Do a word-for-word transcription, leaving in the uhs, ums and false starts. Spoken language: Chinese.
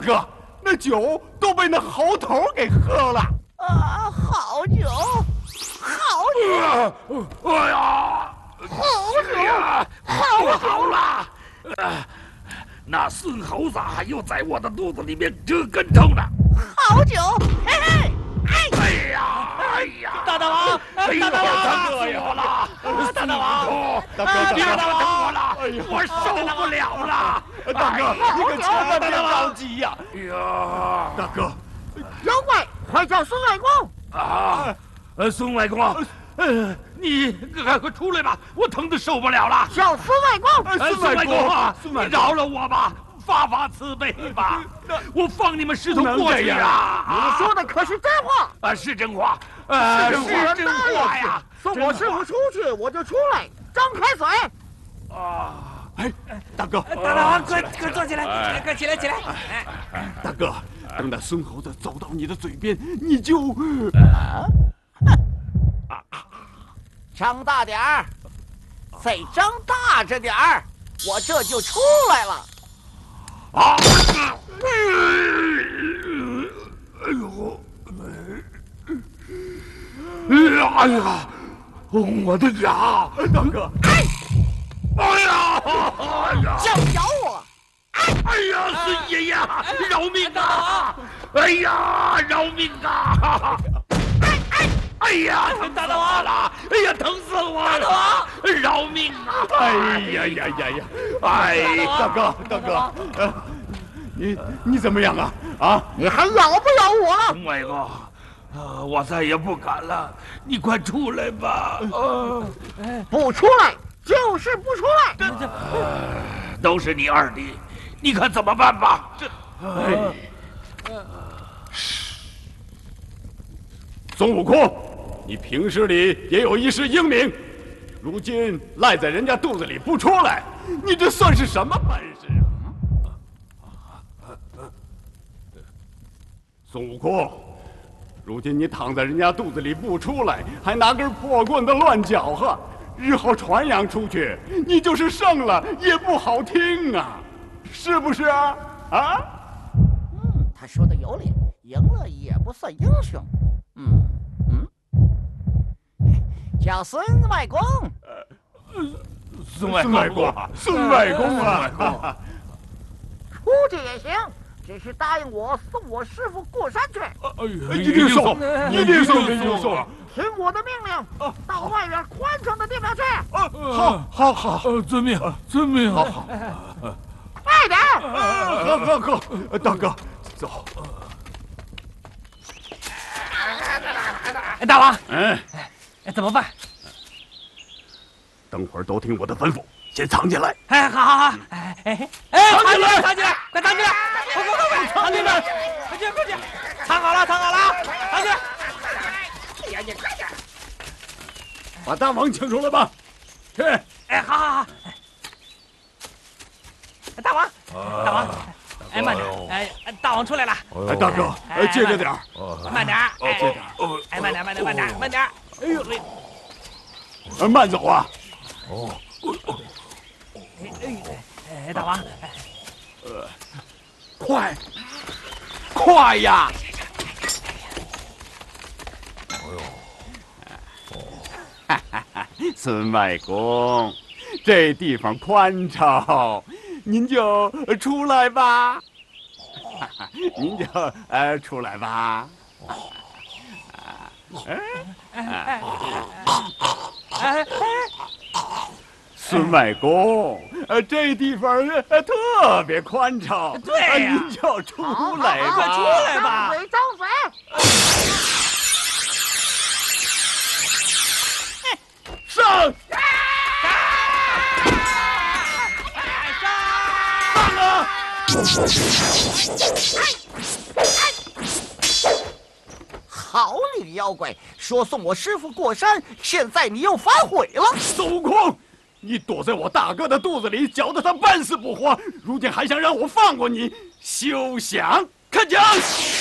哥，那酒都被那猴头给喝了。 啊，好酒，好酒！ 哎呀， 好酒， 好不好了？呃，那孙猴子又在我的肚子里面折跟头呢。 好酒，嘿嘿，哎， 哎呀，哎呀， 大大王， 哎呦， 大大王， 疼死我了！ 大大王， 大哥， 别折大腾我了， 哎呀我受不了了！ 大哥，你可千万别着急呀！ 哎呀， 大哥， 妖怪，快叫孙外公！ 啊，呃，孙外公，呃，你赶快出来吧，我疼得受不了了。 叫孙外公！ 哎，孙外公啊， 孙外公你饶了我吧，发发慈悲吧，我放你们师徒过去啊！ 你说的可是真话？ 啊，是真话，呃， 是是真话呀！ 送我师傅出去，我就出来，张开嘴。 啊， 哎，大哥， 大大王，快快坐起来，快起来起来！哎， 大哥，等那孙猴子走到你的嘴边，你就张大点儿，再张大着点儿，我这就出来了。 啊！哎呦！哎呀！我的牙！ 大哥， 哎， 哎呀！哎呀！ 就咬我！ 哎呀，孙爷爷，饶命啊！哎呀，饶命啊！ 哎哎， 哎呀，疼死我了！哎呀，疼死我了！饶命啊！ 哎呀呀呀呀！ 哎， 大哥，大哥，呃，你你怎么样啊？啊， 你还咬不咬我了？ 孙外公，啊，我再也不敢了，你快出来吧！呃， 不出来就是不出来。 都是你二弟，你看怎么办吧？这， 哎，孙悟空，你平时里也有一世英名，如今赖在人家肚子里不出来，你这算是什么本事啊？孙悟空，如今你躺在人家肚子里不出来，还拿根破棍子乱搅和，日后传扬出去，你就是胜了也不好听啊，是不是啊？啊？ 嗯，他说的有理，赢了也不算英雄。嗯嗯，叫孙外公。 孙外孙外公，孙外公啊！ 出去也行，只是答应我送我师傅过山去。 哎呀， 一定送，一定送，一定送！ 听我的命令，到外边宽敞的地方去。 好，好，好， 呃，遵命，遵命。 好好， 快点！ 好，好，好，大哥，走。 哎，大王， 嗯， 哎，怎么办？ 等会儿都听我的吩咐，先藏起来。 哎，好好好，哎哎哎，藏起来，藏起来，快藏起来！快快快快，藏起来！快去快去，藏好了，藏好了，藏起来！ 哎呀，你快点！ 把大王请出来吧。去。 哎，好好好。大王，大王，哎，慢点，哎，大王出来了。 哎，大哥，哎，借着点儿。 慢点，哎， 借点。 哎，慢点，慢点，慢点，慢点。哎呦， 哎，慢走啊。 哦， 哎哎哎，大王， 呃，快，快呀！哎呦，哈哈哈，孙外公，这地方宽敞，您就出来吧。哈哈，您就呃出来吧。哎哎哎！孙外公，呃，这地方呃特别宽敞， 对呀， 您就出来吧， 快出来吧！ 张嘴，张嘴！ 上！上啊！ 好你妖怪，说送我师傅过山，现在你又反悔了。 孙悟空，你躲在我大哥的肚子里，搅得他半死不活，如今还想让我放过你，休想！看讲！